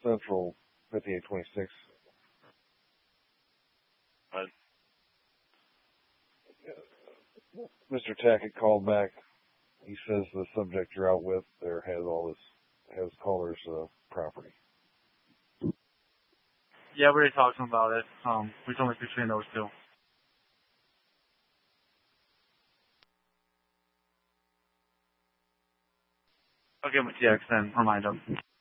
Central 5826. Mr. Tackett called back. He says the subject you're out with there has caller's property. Yeah, we already talked to him about it. We told him between those two. I'll give him a TX and remind him.